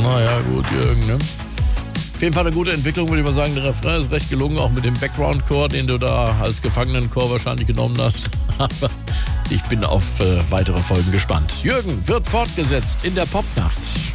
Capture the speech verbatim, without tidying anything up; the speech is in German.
Naja, gut, Jürgen, ne? Auf jeden Fall eine gute Entwicklung, würde ich mal sagen. Der Refrain ist recht gelungen, auch mit dem Background-Chor, den du da als Gefangenenchor wahrscheinlich genommen hast. Aber ich bin auf äh, weitere Folgen gespannt. Jürgen wird fortgesetzt in der Popnacht.